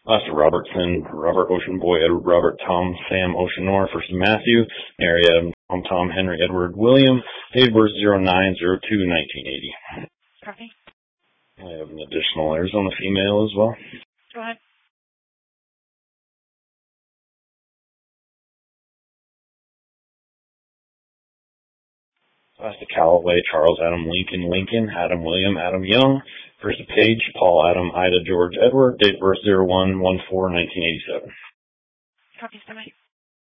Last Robertson, Robert Ocean Boy, Edward Robert Tom Sam Ocean Noir, first Matthew, Mary Adam Tom Henry Edward William, date of birth 09/02/1980. Copy. I have an additional Arizona female as well. Go ahead. Last Callaway, Charles Adam Lincoln, Adam William, Adam Young, first Page, Paul Adam Ida George Edward, date of birth 01/14/1987. Copy, somebody.